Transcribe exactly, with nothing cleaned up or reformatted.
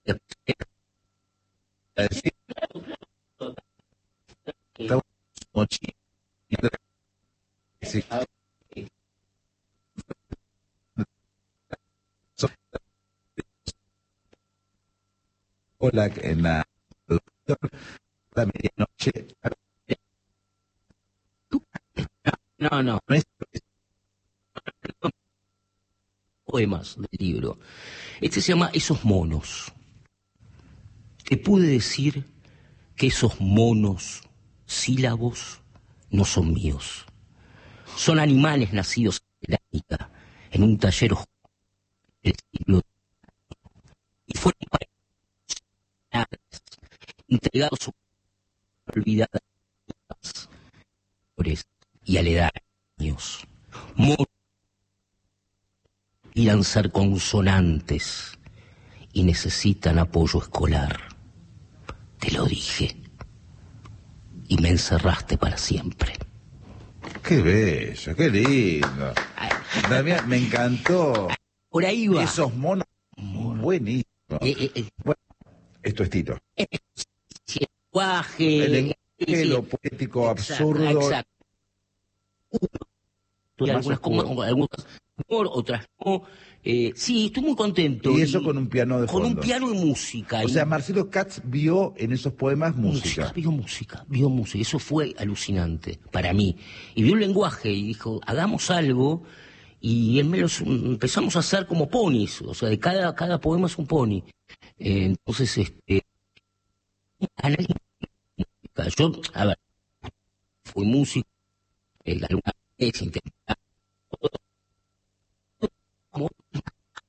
decir, está mochila, sí, hola, en la, la medianoche, No, no, no es poemas del libro. Este se llama Esos monos. Te pude decir que esos monos sílabos no son míos. Son animales nacidos en cerámica, en un taller oscuro del siglo y fueron parados, entregados a olvidadas flores y aledaños. Monos quieran ser consonantes y necesitan apoyo escolar. Te lo dije. Y me encerraste para siempre. qué bello, qué lindo. Damián, me encantó. Por ahí va. Esos monos, buenísimos. Eh, eh, eh, Bueno, esto es Tito. el lenguaje. El lenguaje, eh, sí, lo poético, exacto, absurdo. Exacto. Y Más algunas, oscuro. como, algunas humor, otras no. Eh, sí, estoy muy contento. Y eso con un piano de Con un fondo. piano y música. O y sea, Marcelo Katz vio en esos poemas música. Vio música, vio música. Eso fue alucinante para mí. Y vio el lenguaje y dijo, hagamos algo. Y él me los empezamos a hacer como ponis. O sea, de cada, cada poema es un pony. Eh, entonces, este, análisis de música. Yo, a ver, fui músico, eh, alguna vez intenté